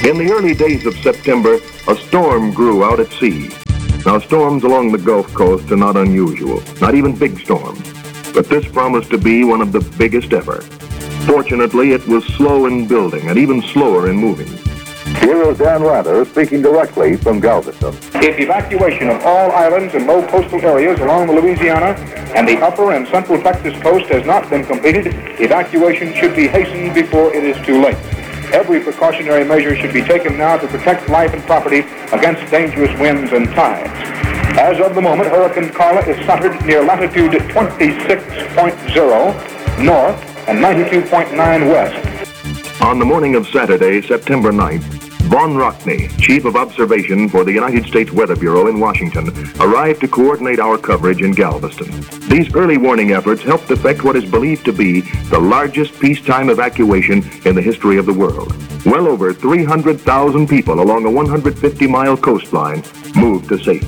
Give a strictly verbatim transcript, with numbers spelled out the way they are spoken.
In the early days of September, a storm grew out at sea. Now, storms along the Gulf Coast are not unusual, not even big storms. But this promised to be one of the biggest ever. Fortunately, it was slow in building and even slower in moving. Here is Dan Rather speaking directly from Galveston. If evacuation of all islands and low coastal areas along the Louisiana and the upper and central Texas coast has not been completed, evacuation should be hastened before it is too late. Every precautionary measure should be taken now to protect life and property against dangerous winds and tides. As of the moment, Hurricane Carla is centered near latitude twenty-six point zero north and ninety-two point nine west. On the morning of Saturday, September ninth, Von Rockney, Chief of Observation for the United States Weather Bureau in Washington, arrived to coordinate our coverage in Galveston. These early warning efforts helped effect what is believed to be the largest peacetime evacuation in the history of the world. Well over three hundred thousand people along a one hundred fifty mile coastline moved to safety.